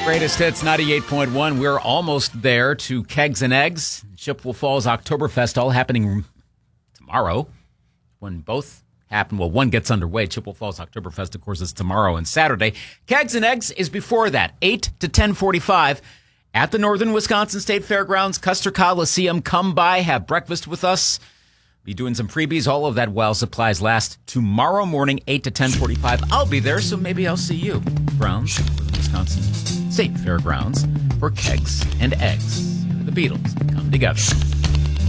Greatest Hits 98.1. We're almost there to Kegs and Eggs. Chippewa Falls Oktoberfest all happening tomorrow. When both happen, well, one gets underway. Chippewa Falls Oktoberfest, of course, is tomorrow and Saturday. Kegs and Eggs is before that, 8 to 10:45 at the Northern Wisconsin State Fairgrounds, Custer Coliseum. Come by, have breakfast with us. Be doing some freebies, all of that while supplies last. Tomorrow morning, 8 to 10:45. I'll be there, so maybe I'll see you. Grounds, Wisconsin State Fairgrounds for Kegs and Eggs. The Beatles come together.